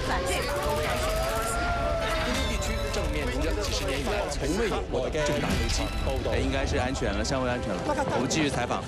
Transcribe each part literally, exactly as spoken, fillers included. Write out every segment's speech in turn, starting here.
反对法中改选。 中东地区正面临着几十年以来从未有过的重大危机，哎，应该是安全了，相对安全了。我们继续采访。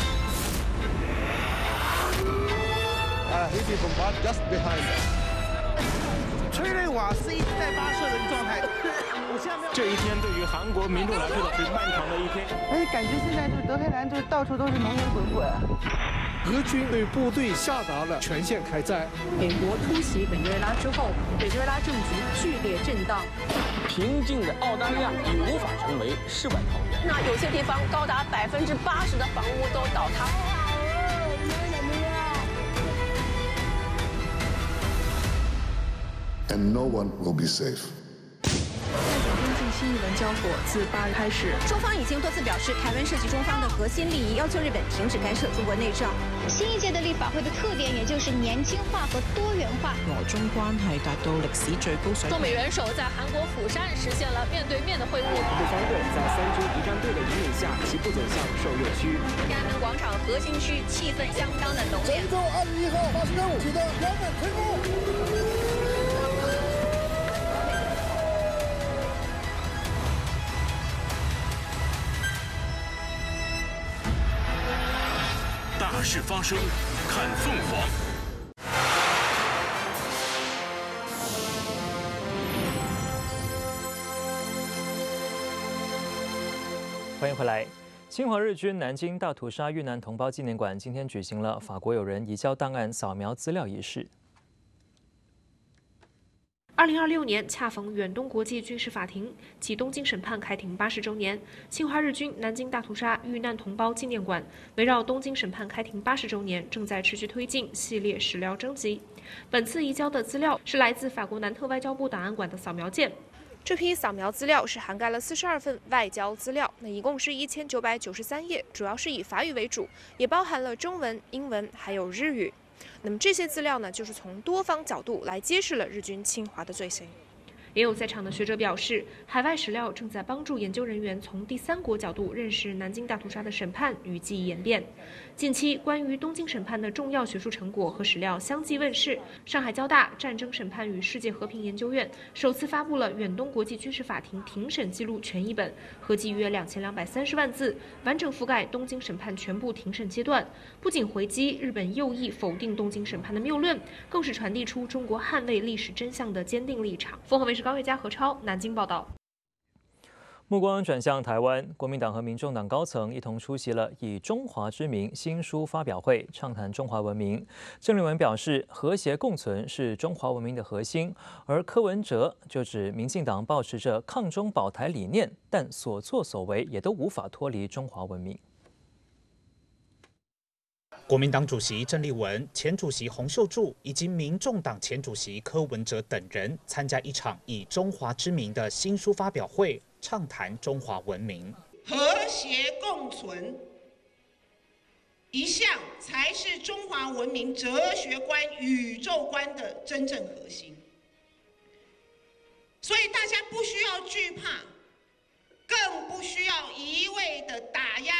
Uh, he did bombard just behind us. 催泪瓦斯一直在发射的一个状态。 这一天对于韩国民众来说是漫长的一天。 而且感觉现在就是德黑兰，就是到处都是浓烟滚滚。 俄军对部队下达了全线开战。 美国突袭委内瑞拉之后，委内瑞拉政局剧烈震荡。 平静的澳大利亚已无法成为世外桃源。 那有些地方高达百分之八十的房屋都倒塌。 And no one will be safe. 在两边进新一轮交火自八日开始， 中方已经多次表示，台湾涉及中方的核心利益，要求日本停止干涉中国内政。 新一届的立法会的特点，也就是年轻化和多元化。 俄中关系达到历史最高水平。 中美元首在韩国釜山实现了面对面的会晤。 第三队在三军仪仗队的引领下，齐步走向受热区。 天安门广场核心区气氛相当的浓烈。 神舟二十一号发射任务取得圆满成功。 大事发生，看凤凰。 欢迎回来。侵华日军南京大屠杀遇难同胞纪念馆今天举行了法国友人移交档案扫描资料仪式。 二零二六年恰逢远东国际军事法庭暨东京审判开庭八十周年，侵华日军南京大屠杀遇难同胞纪念馆围绕东京审判开庭八十周年，正在持续推进系列史料征集。本次移交的资料是来自法国南特外交部档案馆的扫描件。这批扫描资料是涵盖了四十二份外交资料，那一共是一千九百九十三页，主要是以法语为主，也包含了中文、英文还有日语。 那么这些资料呢，就是从多方角度来揭示了日军侵华的罪行。也有在场的学者表示，海外史料正在帮助研究人员从第三国角度认识南京大屠杀的审判与记忆演变。近期，关于东京审判的重要学术成果和史料相继问世。上海交大战争审判与世界和平研究院首次发布了远东国际军事法庭庭审记录全译本，合计约两千两百三十万字，完整覆盖东京审判全部庭审阶段。不仅回击日本右翼否定东京审判的谬论，更是传递出中国捍卫历史真相的坚定立场。凤凰卫视高月佳、何超南京报道。 目光转向台湾，国民党和民众党高层一同出席了以中华之名新书发表会，畅谈中华文明。郑丽文表示，和谐共存是中华文明的核心，而柯文哲就指民进党抱持着抗中保台理念，但所作所为也都无法脱离中华文明。 国民党主席郑丽文、前主席洪秀柱以及民众党前主席柯文哲等人参加一场以中华之名的新书发表会，畅谈中华文明。 和谐共存，一向才是中华文明哲学观、宇宙观的真正核心。所以大家不需要惧怕，更不需要一味的打压。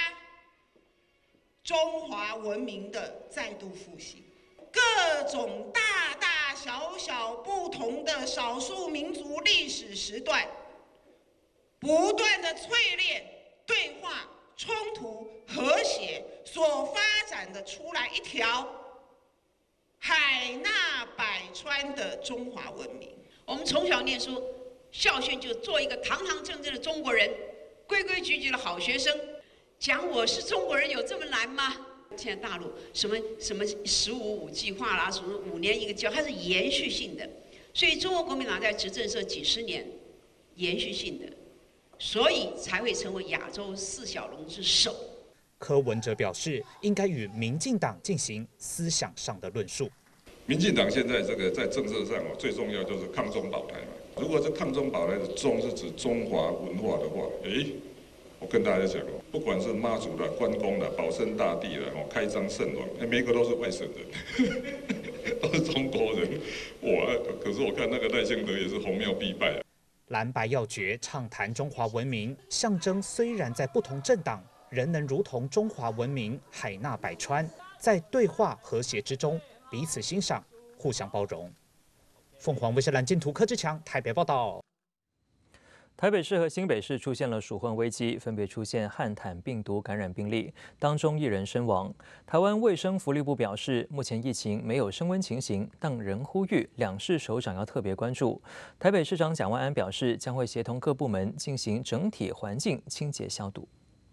中华文明的再度复兴，各种大大小小不同的少数民族历史时段，不断的淬炼、对话、冲突、和谐所发展的出来一条海纳百川的中华文明。 我们从小念书，校训就做一个堂堂正正的中国人，规规矩矩的好学生。 讲我是中国人有这么难吗？现在大陆什么什么“十五五”计划啦，什么五年一个计划，它是延续性的，所以中国国民党在执政这几十年，延续性的，所以才会成为亚洲四小龙之首。 柯文哲表示，应该与民进党进行思想上的论述。 民进党现在这个在政策上哦，最重要就是抗中保台嘛。如果这抗中保台的“中”是指中华文化的话，诶。 我跟大家讲哦，不管是妈祖啦、关公啦、保生大帝啦、哦、开漳圣王，每一个都是外省人，都是中国人。哇！可是我看那个赖清德也是红庙必拜啊。 蓝白要诀畅谈中华文明，象征虽然在不同政党，仍能如同中华文明海纳百川，在对话和谐之中彼此欣赏、互相包容。 凤凰卫视蓝镜图柯志强台北报道。 台北市和新北市出现了鼠患危机，分别出现汉坦病毒感染病例，当中一人身亡。台湾卫生福利部表示，目前疫情没有升温情形，但仍呼吁两市首长要特别关注。台北市长蒋万安表示，将会协同各部门进行整体环境清洁消毒。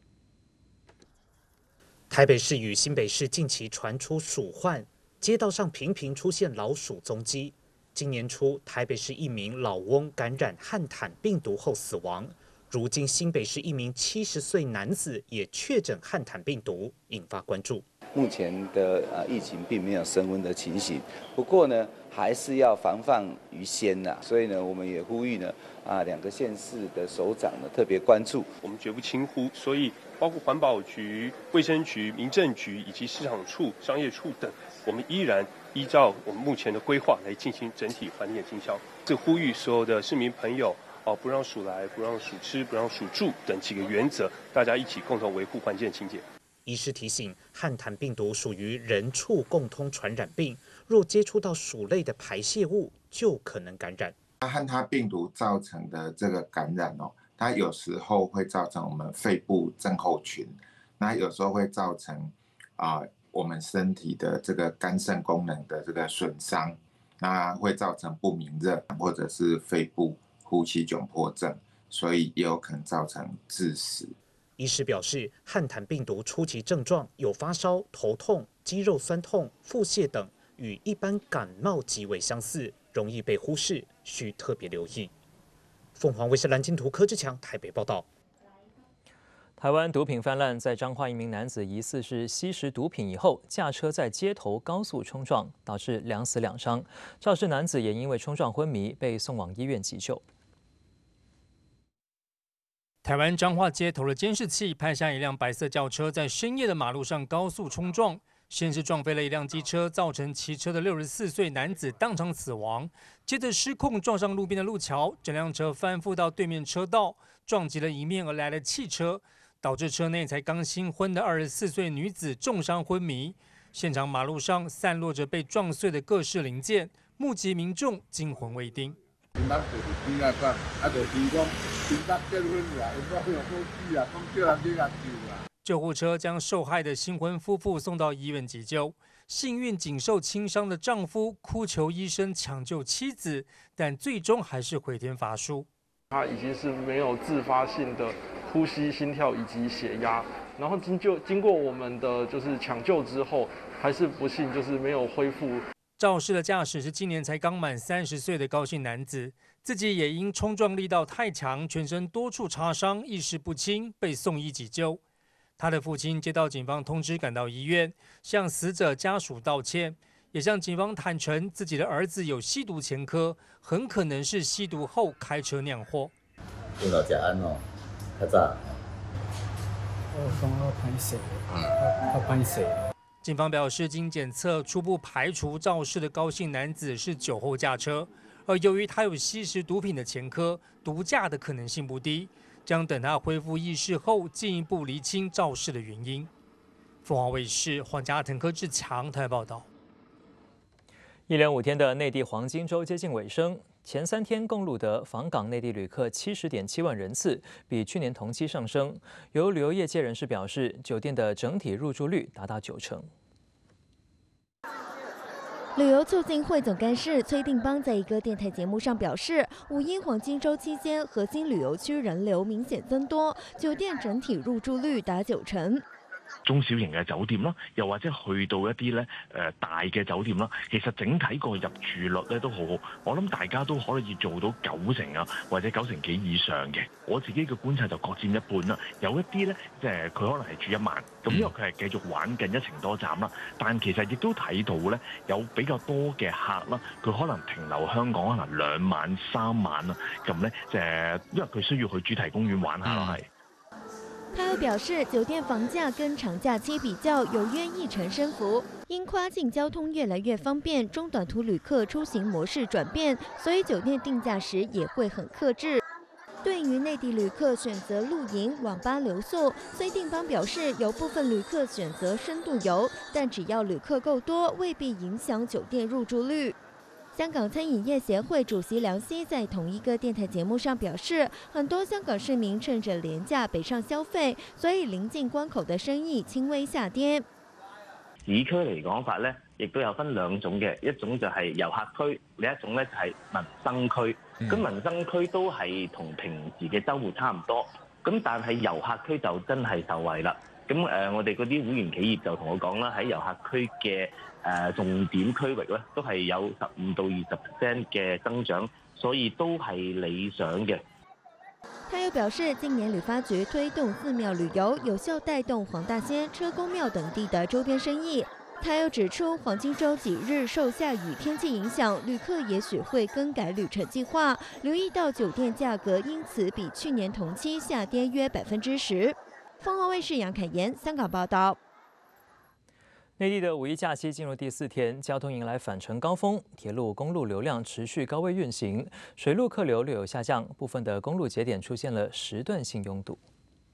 台北市与新北市近期传出鼠患，街道上频频出现老鼠踪迹。今年初，台北市一名老翁感染汉坦病毒后死亡。如今，新北市一名七十岁男子也确诊汉坦病毒，引发关注。 目前的呃疫情并没有升温的情形，不过呢，还是要防范于先呐、啊。所以呢，我们也呼吁呢，啊两个县市的首长呢特别关注， 我们绝不轻忽。所以，包括环保局、卫生局、民政局以及市场处、商业处等，我们依然依照我们目前的规划来进行整体环境的清消。这呼吁所有的市民朋友哦，不让鼠来，不让鼠吃，不让鼠住等几个原则，大家一起共同维护环境清洁。 医师提醒，汉坦病毒属于人畜共通传染病，若接触到鼠类的排泄物，就可能感染。 汉坦病毒造成的这个感染哦，它有时候会造成我们肺部症候群，那有时候会造成啊、呃、我们身体的这个肝肾功能的这个损伤，那会造成不明热或者是肺部呼吸窘迫症，所以也有可能造成致死。 医师表示，汉坦病毒初期症状有发烧、头痛、肌肉酸痛、腹泻等，与一般感冒极为相似，容易被忽视，需特别留意。凤凰卫视蓝金图柯志强台北报道。 台湾毒品泛滥，在彰化一名男子疑似是吸食毒品以后，驾车在街头高速冲撞，导致两死两伤。肇事男子也因为冲撞昏迷，被送往医院急救。 台湾彰化街头的监视器拍下一辆白色轿车在深夜的马路上高速冲撞，先是撞飞了一辆机车，造成骑车的六十四岁男子当场死亡，接着失控撞上路边的路桥，整辆车翻覆到对面车道，撞击了迎面而来的汽车，导致车内才刚新婚的二十四岁女子重伤昏迷。现场马路上散落着被撞碎的各式零件，目击民众惊魂未定。救护车将受害的新婚夫妇送到医院急救，幸运仅受轻伤的丈夫哭求医生抢救妻子，但最终还是回天乏术。 他已经是没有自发性的呼吸、心跳以及血压，然后经就经过我们的就是抢救之后，还是不幸就是没有恢复。 肇事的驾驶是今年才刚满三十岁的高姓男子，自己也因冲撞力道太强，全身多处擦伤，意识不清，被送医急救。他的父亲接到警方通知，赶到医院，向死者家属道歉，也向警方坦诚自己的儿子有吸毒前科，很可能是吸毒后开车酿祸。 对老家安哦，较早。 我讲我歹势，我歹势。 警方表示，经检测初步排除肇事的高姓男子是酒后驾车，而由于他有吸食毒品的前科，毒驾的可能性不低，将等他恢复意识后进一步厘清肇事的原因。凤凰卫视黄家腾、柯志强台报道。 一连五天的内地黄金周接近尾声，前三天共录得访港内地旅客七十点七万人次，比去年同期上升。有旅游业界人士表示，酒店的整体入住率达到九成。 旅游促进会总干事崔定邦在一个电台节目上表示，五一黄金周期间，核心旅游区人流明顯增多，酒店整體入住率達九成。 中小型嘅酒店啦，又或者去到一啲咧誒大嘅酒店啦，其實整體個入住率咧都好好，我諗大家都可以做到九成啊，或者九成幾以上嘅。我自己嘅觀察就各佔一半啦，有一啲咧即係佢可能係住一晚，咁因為佢係繼續玩緊一程多站啦，但其實亦都睇到咧有比較多嘅客啦，佢可能停留香港可能兩晚三晚啦，咁咧即係因為佢需要去主題公園玩下咯，係。 他又表示，酒店房价跟长假期比较有约一成升幅，因跨境交通越来越方便，中短途旅客出行模式转变，所以酒店定价时也会很克制。对于内地旅客选择露营、网吧留宿，崔定邦表示，有部分旅客选择深度游，但只要旅客够多，未必影响酒店入住率。 香港餐饮业协会主席梁希在同一个电台节目上表示，很多香港市民趁着廉价北上消費，所以臨近關口嘅生意輕微下跌。 市區嚟講法咧，亦都有分兩種嘅，一種就係遊客區，另一種咧就係民生區。咁民生區都係同平時嘅週末差唔多，咁但係遊客區就真係受惠啦。咁誒、呃，我哋嗰啲會員企業就同我講啦，喺遊客區嘅誒、呃、重點區域咧，都係有十五到二十 percent 嘅增長，所以都係理想嘅。 他又表示，今年旅發局推動寺廟旅遊，有效帶動黃大仙、車公廟等地的周邊生意。他又指出，黃金週幾日受下雨天氣影響，旅客也許會更改旅程計劃，留意到酒店價格因此比去年同期下跌約百分之十。鳳凰衛視楊凱妍香港報道。 內地的五一假期進入第四天，交通迎來返程高峰，鐵路、公路流量持續高位運行，水路客流略有下降，部分的公路節點出現了時段性擁堵。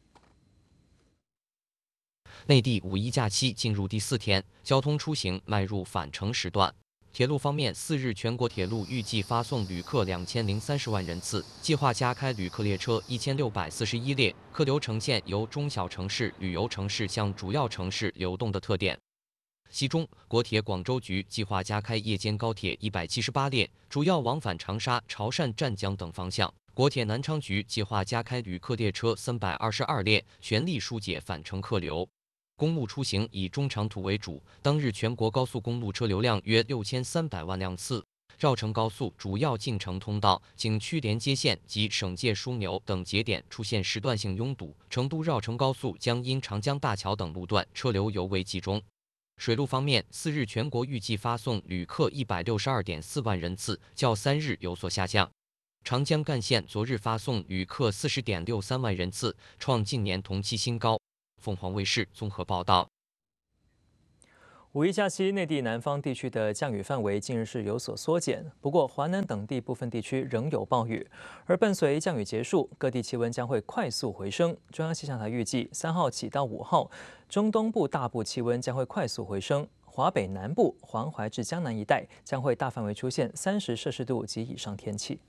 內地五一假期進入第四天，交通出行邁入返程時段。鐵路方面，四日全國鐵路預計發送旅客兩千零三十萬人次，計劃加開旅客列車一千六百四十一列，客流呈現由中小城市、旅遊城市向主要城市流動的特點。其中，國鐵廣州局計劃加開夜間高鐵一百七十八列，主要往返長沙、潮汕、湛江等方向。國鐵南昌局計劃加開旅客列車三百二十二列，全力疏解返程客流。公路出行以中長途為主，當日全國高速公路車流量約六千三百萬輛次。繞城高速主要進城通道、景區連接線及省界樞紐等節點出現時段性擁堵，成都繞城高速將因長江大橋等路段車流尤為集中。水路方面，四日全國預計發送旅客一百六十二點四萬人次，較三日有所下降。長江幹線昨日發送旅客四十點六三萬人次，創近年同期新高。鳳凰衛視綜合報道。 五一假期，內地南方地區的降雨範圍近日是有所縮減，不過華南等地部分地區仍有暴雨。而伴隨降雨結束，各地氣溫將會快速回升。中央氣象台預計，三號起到五號，中東部大部氣溫將會快速回升，華北南部、黃淮至江南一帶將會大範圍出現三十攝氏度及以上天氣。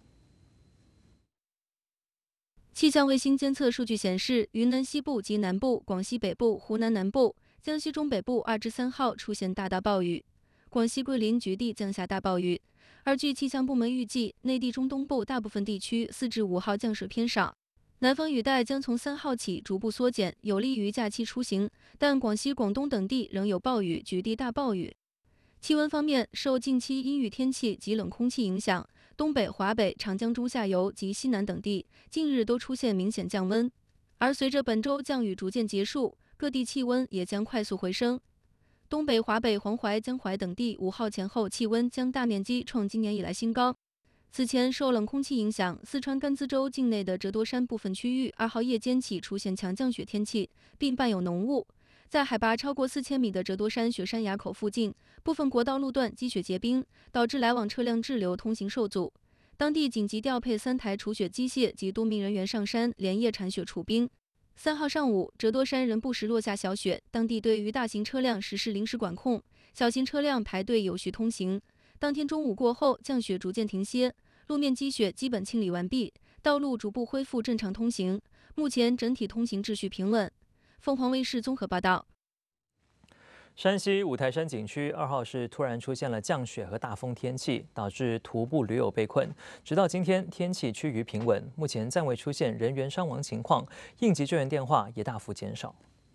氣象衛星監測數據顯示，雲南西部及南部、廣西北部、湖南南部、江西中北部二至三號出現大到暴雨，廣西桂林局地降下大暴雨。而據氣象部門預計，內地中東部大部分地區四至五號降水偏少，南方雨帶將從三號起逐步縮減，有利於假期出行。但廣西、廣東等地仍有暴雨，局地大暴雨。氣溫方面，受近期陰雨天氣及冷空氣影響，東北、華北、長江中下游及西南等地近日都出現明顯降溫，而隨着本週降雨逐漸結束，各地氣溫也將快速回升。東北、華北、黃淮、江淮等地五號前後氣溫將大面積創今年以來新高。此前受冷空氣影響，四川甘孜州境內的折多山部分區域二號夜間起出現強降雪天氣，並伴有濃霧。在海拔超過四千米的折多山雪山埡口附近，部分國道路段積雪結冰，導致來往車輛滯留，通行受阻。當地緊急調配三台除雪機械及多名人員上山，連夜鏟雪除冰。三號上午，折多山仍不時落下小雪，當地對於大型車輛實施臨時管控，小型車輛排隊有序通行。當天中午過後，降雪逐漸停歇，路面積雪基本清理完畢，道路逐步恢復正常通行。目前整體通行秩序平穩。鳳凰衛視綜合報道。 山西五台山景區二號是突然出現了降雪和大風天氣，導致徒步旅友被困。直到今天，天氣趨於平穩，目前暫未出現人員傷亡情況，應急救援電話也大幅減少。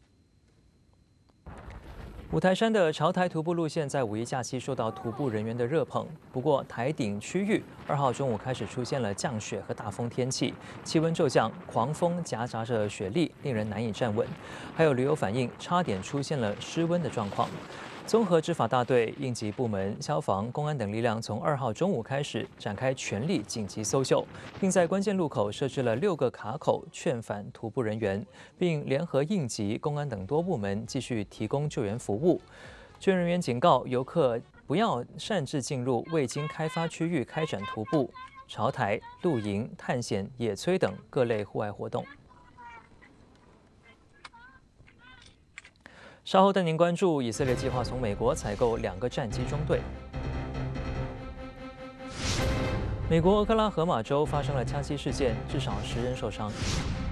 五台山的潮台徒步路線在五一假期受到徒步人員的熱捧，不過台頂區域二號中午開始出現了降雪和大風天氣，氣溫驟降，狂風夾雜着雪粒，令人難以站穩。還有旅友反映，差點出現了失溫的狀況。綜合執法大隊、應急部門、消防、公安等力量從二號中午開始展開全力緊急搜救，並在關鍵路口設置了六個卡口勸返徒步人員，並聯合應急、公安等多部門繼續提供救援服務。救援人員警告遊客不要擅自進入未經開發區域開展徒步、潮台、露營、探險、野炊等各類戶外活動。稍後帶您關注以色列計劃從美國採購兩個戰機中隊。 美国俄克拉荷马州发生了枪击事件，至少十人受伤。